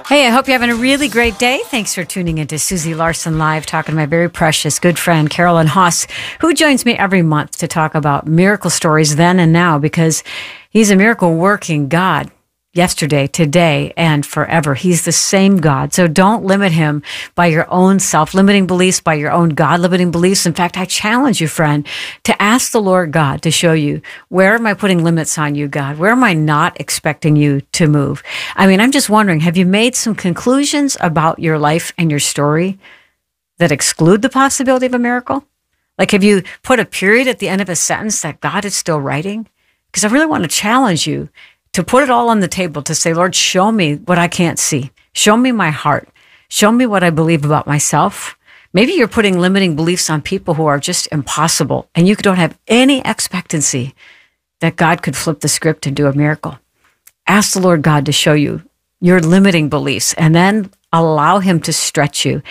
Hey, I hope you're having a really great day. Thanks for tuning into Susie Larson Live, talking to my very precious good friend, Carolyn Haas, who joins me every month to talk about miracle stories then and now, because he's a miracle working God. Yesterday, today, and forever. He's the same God. So don't limit him by your own self-limiting beliefs, by your own God-limiting beliefs. In fact, I challenge you, friend, to ask the Lord God to show you, where am I putting limits on you, God? Where am I not expecting you to move? I mean, I'm just wondering, have you made some conclusions about your life and your story that exclude the possibility of a miracle? Like, have you put a period at the end of a sentence that God is still writing? Because I really want to challenge you to put it all on the table, to say, Lord, show me what I can't see. Show me my heart. Show me what I believe about myself. Maybe you're putting limiting beliefs on people who are just impossible, and you don't have any expectancy that God could flip the script and do a miracle. Ask the Lord God to show you your limiting beliefs, and then allow him to stretch you.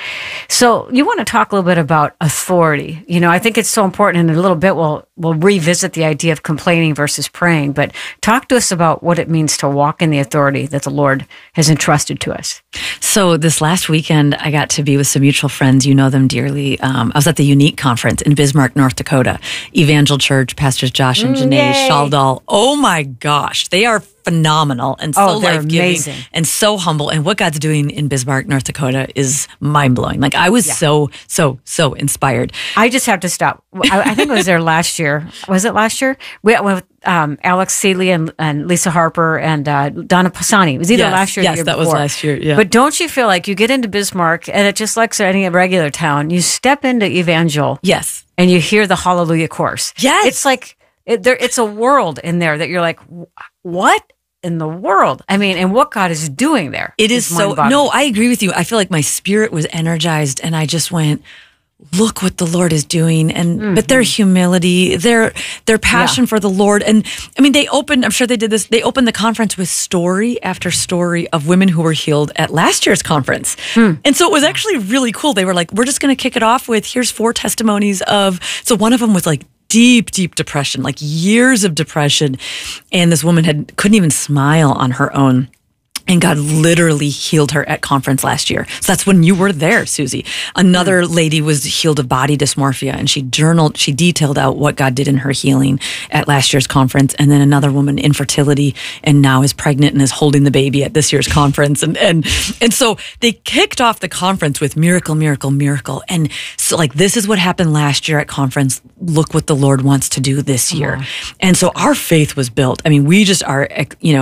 So you want to talk a little bit about authority. You know, I think it's so important. And in a little bit, we'll revisit the idea of complaining versus praying. But talk to us about what it means to walk in the authority that the Lord has entrusted to us. So this last weekend, I got to be with some mutual friends. You know them dearly. I was at the Unique Conference in Bismarck, North Dakota. Evangel Church, Pastors Josh and Janae Shaldal. Oh my gosh, they are phenomenal and so life-giving and so humble. And what God's doing in Bismarck, North Dakota is mind-blowing. Like, I was so inspired. I just have to stop. I think it was there last year. Was it last year? We went with Alex Seeley and Lisa Harper and Donna Pisani. It was either last year or the year before. Yes, that was last year, yeah. But don't you feel like you get into Bismarck, and it just like any regular town, you step into Evangel. Yes. And you hear the Hallelujah chorus. Yes. It's like, it's a world in there that you're like, what in the world? I mean, and what God is doing there. It is so, no, I agree with you. I feel like my spirit was energized, and I just went, look what the Lord is doing. And but their humility, their passion for the Lord. And I mean, I'm sure they did this, they opened the conference with story after story of women who were healed at last year's conference. And so it was actually really cool. They were like, we're just going to kick it off with, here's 4 testimonies of, so one of them was like deep depression, like years of depression. And this woman couldn't even smile on her own. And God literally healed her at conference last year. So that's when you were there, Susie. Another lady was healed of body dysmorphia, and she detailed out what God did in her healing at last year's conference. And then another woman, infertility, and now is pregnant and is holding the baby at this year's conference. And so they kicked off the conference with miracle, miracle, miracle. And so, like, this is what happened last year at conference. Look what the Lord wants to do this year. And so our faith was built. I mean, we just are,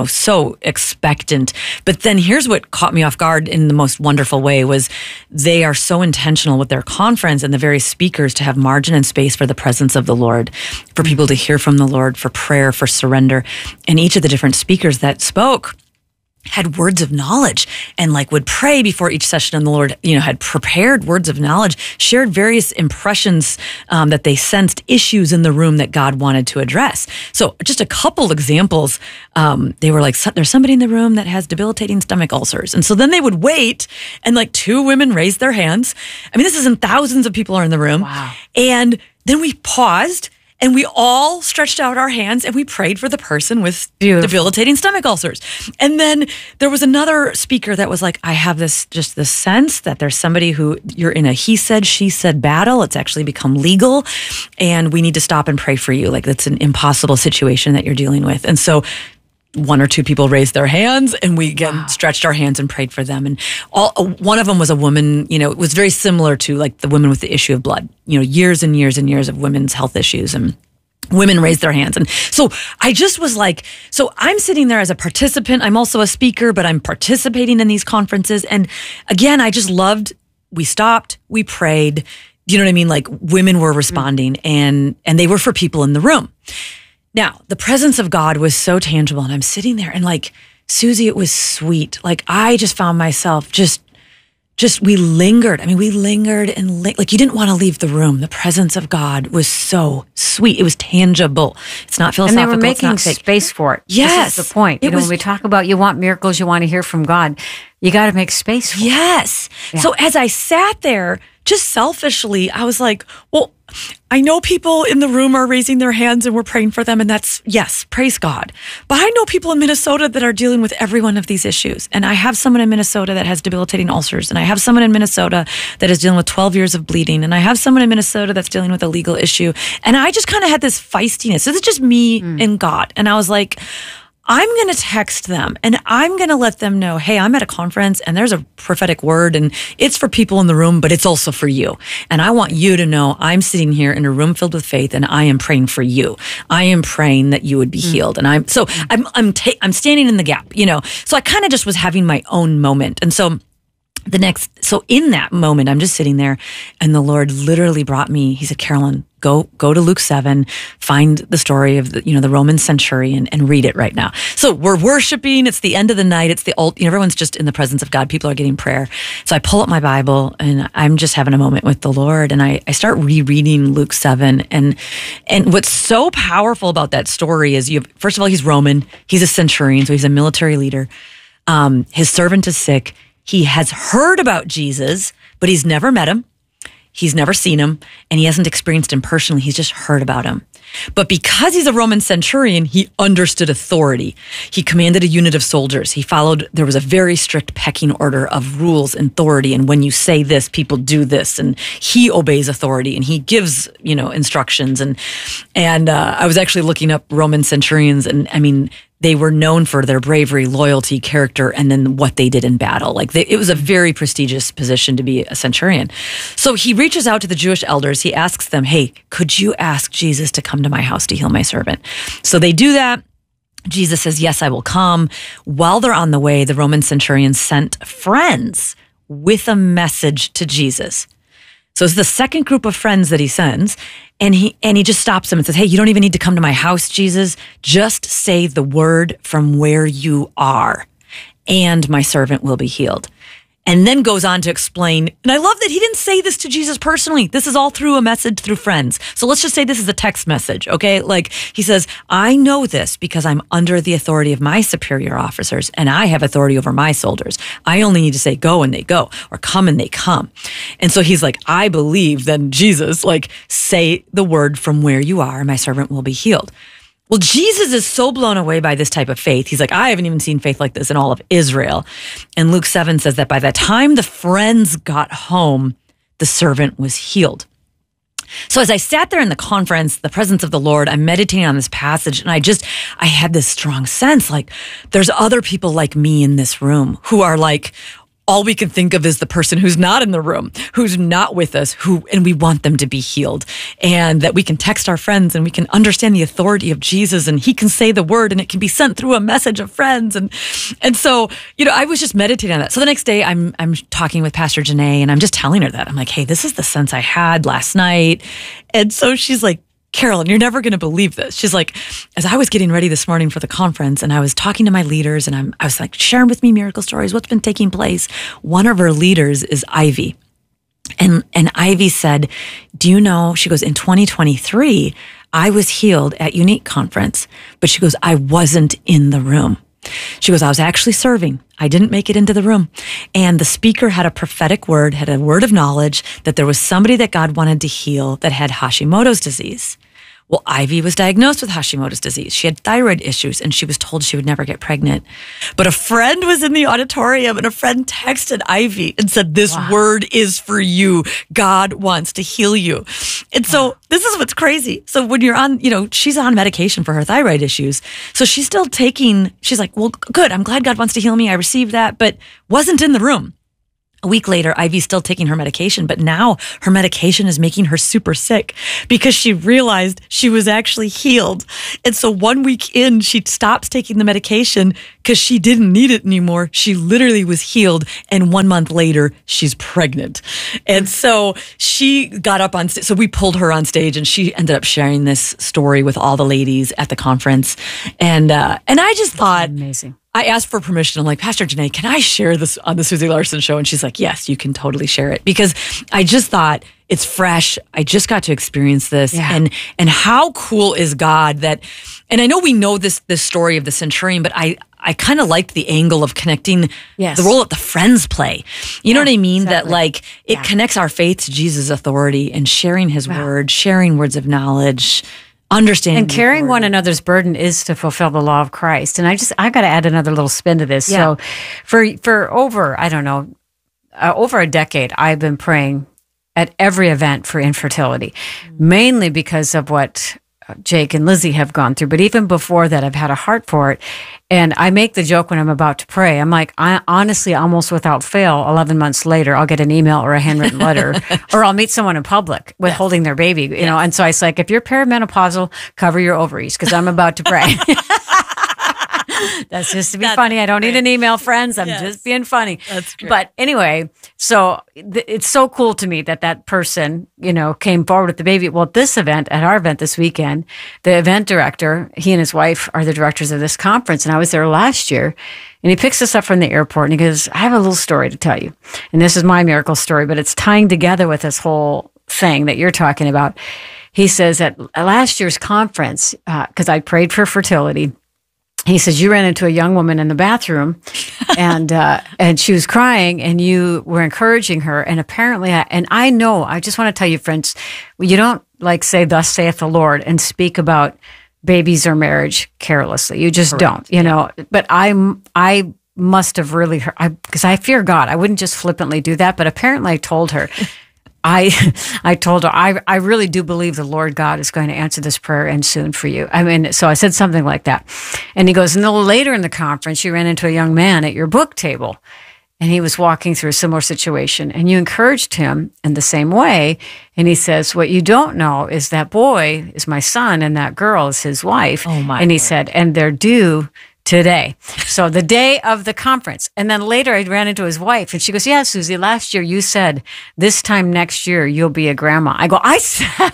so expectant. But then here's what caught me off guard in the most wonderful way was they are so intentional with their conference and the various speakers to have margin and space for the presence of the Lord, for people to hear from the Lord, for prayer, for surrender. And each of the different speakers that spoke had words of knowledge and would pray before each session. And the Lord, had prepared words of knowledge, shared various impressions that they sensed, issues in the room that God wanted to address. So just a couple examples. They were like, there's somebody in the room that has debilitating stomach ulcers. And so then they would wait and 2 women raised their hands. I mean, this isn't thousands of people are in the room. Wow. And then we paused and we all stretched out our hands and we prayed for the person with debilitating stomach ulcers. And then there was another speaker that was like, I have this sense that there's somebody who you're in a he said, she said battle. It's actually become legal and we need to stop and pray for you. Like, that's an impossible situation that you're dealing with. And so 1 or 2 people raised their hands and we again stretched our hands and prayed for them. And one of them was a woman, it was very similar to the women with the issue of blood, years and years and years of women's health issues, and women raised their hands. And so I just was like, so I'm sitting there as a participant. I'm also a speaker, but I'm participating in these conferences. And again, I just loved, we stopped, we prayed, you know what I mean? Women were responding and they were for people in the room. Now, the presence of God was so tangible, and I'm sitting there and Susie, it was sweet. I just found myself we lingered. I mean, we lingered and you didn't want to leave the room. The presence of God was so sweet. It was tangible. It's not philosophical. And they were making space for it. Yes. This is the point. When we talk about you want miracles, you want to hear from God, you got to make space for it. Yes. Yeah. So as I sat there, just selfishly, I was like, well, I know people in the room are raising their hands and we're praying for them. And that's, yes, praise God. But I know people in Minnesota that are dealing with every one of these issues. And I have someone in Minnesota that has debilitating ulcers. And I have someone in Minnesota that is dealing with 12 years of bleeding. And I have someone in Minnesota that's dealing with a legal issue. And I just kind of had this feistiness. So this is just me and God. And I was like, I'm going to text them and I'm going to let them know, hey, I'm at a conference and there's a prophetic word and it's for people in the room, but it's also for you. And I want you to know I'm sitting here in a room filled with faith and I am praying for you. I am praying that you would be healed. And I'm standing in the gap, So I kind of just was having my own moment. And so in that moment, I'm just sitting there and the Lord literally brought me, he said, Carolyn, go to Luke 7, find the story of the Roman centurion and read it right now. So we're worshiping. It's the end of the night. It's everyone's just in the presence of God. People are getting prayer. So I pull up my Bible and I'm just having a moment with the Lord. And I start rereading Luke 7. And what's so powerful about that story is first of all, he's Roman. He's a centurion. So he's a military leader. His servant is sick. He has heard about Jesus, but he's never met him. He's never seen him, and he hasn't experienced him personally. He's just heard about him. But because he's a Roman centurion, he understood authority. He commanded a unit of soldiers. There was a very strict pecking order of rules and authority. And when you say this, people do this. And he obeys authority and he gives, instructions. And I was actually looking up Roman centurions, and I mean, they were known for their bravery, loyalty, character, and then what they did in battle. It was a very prestigious position to be a centurion. So he reaches out to the Jewish elders. He asks them, hey, could you ask Jesus to come to my house to heal my servant? So they do that. Jesus says, yes, I will come. While they're on the way, the Roman centurion sent friends with a message to Jesus. So it's the second group of friends that he sends. And he just stops them and says, hey, you don't even need to come to my house, Jesus. Just say the word from where you are, and my servant will be healed. And then goes on to explain, and I love that he didn't say this to Jesus personally. This is all through a message through friends. So let's just say this is a text message, okay? He says, I know this because I'm under the authority of my superior officers, and I have authority over my soldiers. I only need to say go and they go, or come and they come. And so he's like, I believe then Jesus, say the word from where you are, and my servant will be healed. Well, Jesus is so blown away by this type of faith. He's like, I haven't even seen faith like this in all of Israel. And Luke 7 says that by the time the friends got home, the servant was healed. So as I sat there in the conference, the presence of the Lord, I'm meditating on this passage, and I had this strong sense, there's other people like me in this room who are all we can think of is the person who's not in the room, who's not with us, and we want them to be healed. And that we can text our friends and we can understand the authority of Jesus, and he can say the word and it can be sent through a message of friends. And so, I was just meditating on that. So the next day I'm talking with Pastor Janae and I'm just telling her that. I'm like, hey, this is the sense I had last night. And so she's like, Carolyn, you're never going to believe this. She's like, as I was getting ready this morning for the conference and I was talking to my leaders and I was sharing with me miracle stories, what's been taking place. One of her leaders is Ivy. And Ivy said, do you know, she goes, in 2023, I was healed at Unique Conference, but she goes, I wasn't in the room. She goes, I was actually serving. I didn't make it into the room. And the speaker had a prophetic word, had a word of knowledge that there was somebody that God wanted to heal that had Hashimoto's disease. Well, Ivy was diagnosed with Hashimoto's disease. She had thyroid issues and she was told she would never get pregnant. But a friend was in the auditorium and a friend texted Ivy and said, this word is for you. God wants to heal you. And so this is what's crazy. So when you're on, she's on medication for her thyroid issues. So she's still she's like, well, good. I'm glad God wants to heal me. I received that, but wasn't in the room. A week later, Ivy's still taking her medication, but now her medication is making her super sick because she realized she was actually healed. And so 1 week in, she stops taking the medication because she didn't need it anymore. She literally was healed. And 1 month later, she's pregnant. And so she got up on stage. So we pulled her on stage and she ended up sharing this story with all the ladies at the conference. And I just thought, amazing. I asked for permission. I'm like, Pastor Janae, can I share this on the Susie Larson show? And she's like, yes, you can totally share it, because I just thought it's fresh. I just got to experience this, and how cool is God that? And I know we know this story of the centurion, but I kind of liked the angle of connecting the role that the friends play. You know what I mean? Exactly. That like it connects our faith to Jesus' authority and sharing His word, sharing words of knowledge. Understanding and carrying one another's burden is to fulfill the law of Christ. And I got to add another little spin to this. Yeah. So for over, I don't know, over a decade, I've been praying at every event for infertility, mainly because of what Jake and Lizzie have gone through. But even before that, I've had a heart for it. And I make the joke when I'm about to pray. I'm like, I honestly, almost without fail, 11 months later, I'll get an email or a handwritten letter, or I'll meet someone in public with holding their baby, you know. And so I was like, if you're perimenopausal, cover your ovaries, because I'm about to pray. That's just to be funny. I don't need an email, friends. I'm just being funny. That's great. But anyway, so it's so cool to me that person, you know, came forward with the baby. Well, at this event, at our event this weekend, the event director, he and his wife are the directors of this conference. And I was there last year, and he picks us up from the airport and he goes, I have a little story to tell you. And this is my miracle story, but it's tying together with this whole thing that you're talking about. He says at last year's conference, because I prayed for fertility, he says, you ran into a young woman in the bathroom and she was crying and you were encouraging her. And apparently, I know, I just want to tell you, friends, you don't like say, thus saith the Lord, and speak about babies or marriage carelessly. You just don't, you know. But I must have really heard, because I fear God. I wouldn't just flippantly do that. But apparently I told her, I told her, I really do believe the Lord God is going to answer this prayer and soon for you. I mean, so I said something like that. And he goes, and a little later in the conference, you ran into a young man at your book table, and he was walking through a similar situation, and you encouraged him in the same way. And he says, what you don't know is that boy is my son and that girl is his wife. Oh my and he said, and they're due today. So the day of the conference. And then later I ran into his wife and she goes, yeah, Susie, last year you said this time next year you'll be a grandma. I go, I said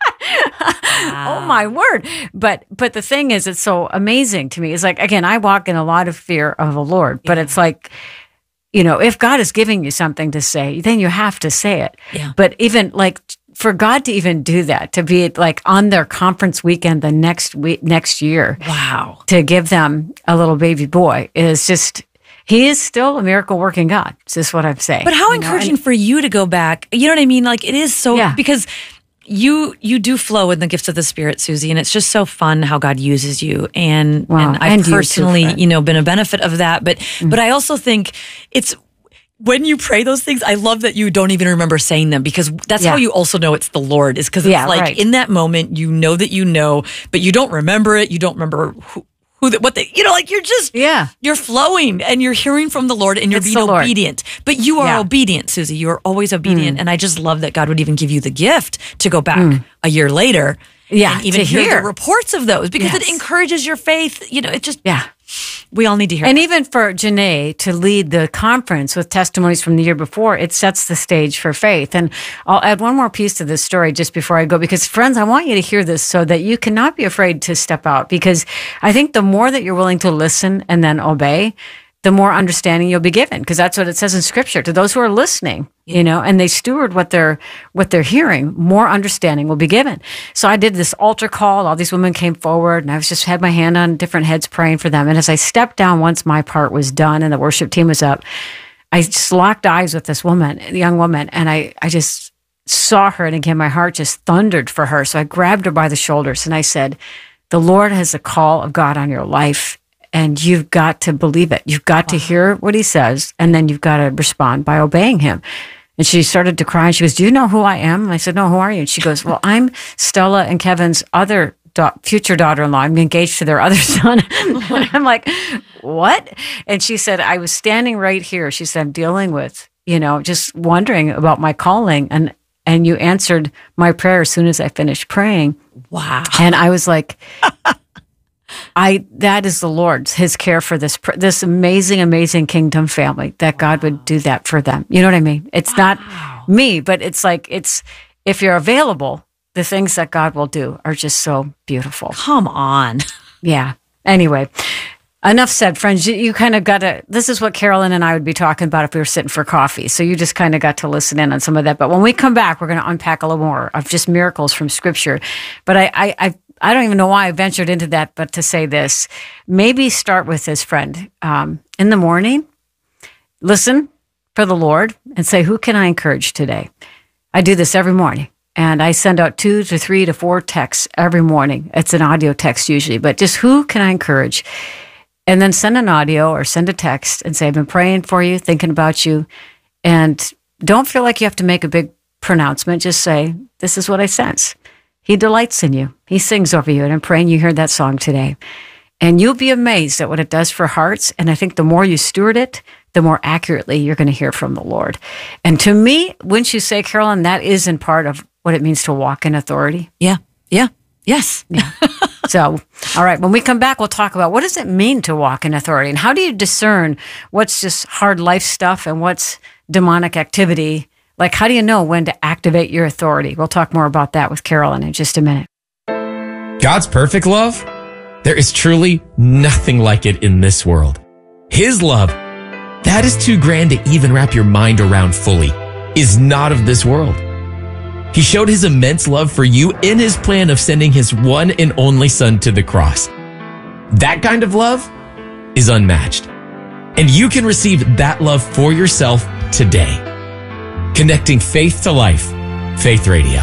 oh my word. But the thing is, it's so amazing to me. It's like, again, I walk in a lot of fear of the Lord, but it's like, you know, if God is giving you something to say, then you have to say it. Yeah. But even like, for God to even do that, to be like on their conference weekend the next year, wow, to give them a little baby boy is just, He is still a miracle working God. It's just what I'm saying. But how encouraging for you to go back. You know what I mean? Like it is so, because you do flow in the gifts of the Spirit, Susie, and it's just so fun how God uses you. And I've personally, been a benefit of that. But I also think it's, when you pray those things, I love that you don't even remember saying them, because that's how you also know it's the Lord, is because it's like in that moment, you know that you know, but you don't remember it. You don't remember like you're just, you're flowing and you're hearing from the Lord and you're being obedient. But you are obedient, Susie. You are always obedient. And I just love that God would even give you the gift to go back a year later and even hear the reports of those, because it encourages your faith. You know, it just, we all need to hear And that. even for Janae to lead the conference with testimonies from the year before, it sets the stage for faith. And I'll add one more piece to this story just before I go, because friends, I want you to hear this so that you cannot be afraid to step out, because I think the more that you're willing to listen and then obey, the more understanding you'll be given, because that's what it says in Scripture. To those who are listening, and they steward what they're hearing, more understanding will be given. So I did this altar call. All these women came forward, and I was just had my hand on different heads praying for them. And as I stepped down, once my part was done and the worship team was up, I just locked eyes with this woman, the young woman, and I just saw her. And again, my heart just thundered for her. So I grabbed her by the shoulders and I said, the Lord has a call of God on your life, and you've got to believe it. You've got to hear what He says, and then you've got to respond by obeying Him. And she started to cry, and she goes, do you know who I am? And I said, no, who are you? And she goes, well, I'm Stella and Kevin's other future daughter-in-law. I'm engaged to their other son. And I'm like, what? And she said, I was standing right here. She said, I'm dealing with, just wondering about my calling. And you answered my prayer as soon as I finished praying. Wow. And I was like, that is the Lord's, His care for this amazing, amazing kingdom family, that God would do that for them. You know what I mean? It's not me, but it's like, if you're available, the things that God will do are just so beautiful. Come on. Yeah. Anyway, Enough said, friends. You kind of got to, this is what Carolyn and I would be talking about if we were sitting for coffee. So you just kind of got to listen in on some of that. But when we come back, we're going to unpack a little more of just miracles from Scripture. But I don't even know why I ventured into that, but to say this, maybe start with this, friend. In the morning, listen for the Lord and say, who can I encourage today? I do this every morning. And I send out 2 to 3 to 4 texts every morning. It's an audio text usually, but just who can I encourage? And then send an audio or send a text and say, I've been praying for you, thinking about you. And don't feel like you have to make a big pronouncement. Just say, this is what I sense. He delights in you. He sings over you. And I'm praying you heard that song today. And you'll be amazed at what it does for hearts. And I think the more you steward it, the more accurately you're going to hear from the Lord. And to me, wouldn't you say, Carolyn, that is in part of what it means to walk in authority? Yeah. Yes. Yeah. So, all right, when we come back, we'll talk about what does it mean to walk in authority and how do you discern what's just hard life stuff and what's demonic activity? Like, how do you know when to activate your authority? We'll talk more about that with Carolyn in just a minute. God's perfect love? There is truly nothing like it in this world. His love, that is too grand to even wrap your mind around fully, is not of this world. He showed his immense love for you in his plan of sending his one and only son to the cross. That kind of love is unmatched. And you can receive that love for yourself today. Connecting faith to life. Faith Radio.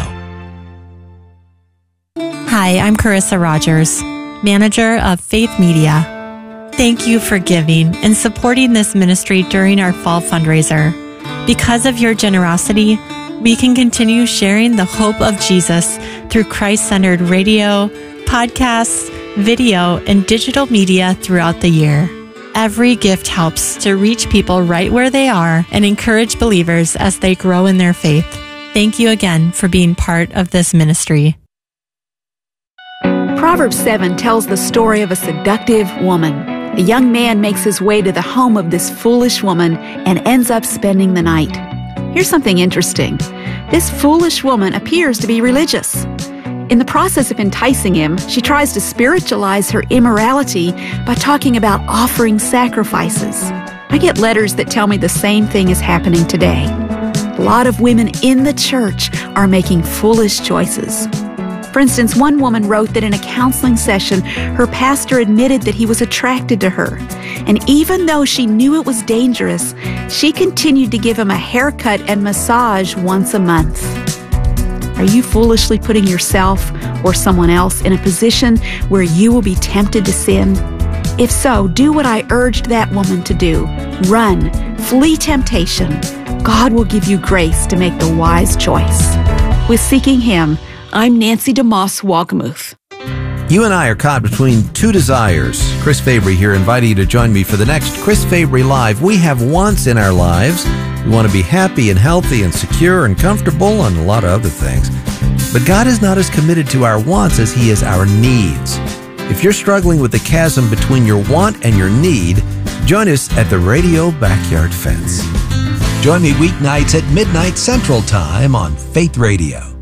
Hi, I'm Carissa Rogers, manager of Faith Media. Thank you for giving and supporting this ministry during our fall fundraiser. Because of your generosity, we can continue sharing the hope of Jesus through Christ-centered radio, podcasts, video, and digital media throughout the year. Every gift helps to reach people right where they are and encourage believers as they grow in their faith. Thank you again for being part of this ministry. Proverbs 7 tells the story of a seductive woman. A young man makes his way to the home of this foolish woman and ends up spending the night. Here's something interesting. This foolish woman appears to be religious. In the process of enticing him, she tries to spiritualize her immorality by talking about offering sacrifices. I get letters that tell me the same thing is happening today. A lot of women in the church are making foolish choices. For instance, one woman wrote that in a counseling session, her pastor admitted that he was attracted to her. And even though she knew it was dangerous, she continued to give him a haircut and massage once a month. Are you foolishly putting yourself or someone else in a position where you will be tempted to sin? If so, do what I urged that woman to do. Run, flee temptation. God will give you grace to make the wise choice. With Seeking Him, I'm Nancy DeMoss Wogmuth. You and I are caught between two desires. Chris Fabry here, inviting you to join me for the next Chris Fabry Live. We have wants in our lives. We want to be happy and healthy and secure and comfortable and a lot of other things. But God is not as committed to our wants as He is our needs. If you're struggling with the chasm between your want and your need, join us at the Radio Backyard Fence. Join me weeknights at midnight Central Time on Faith Radio.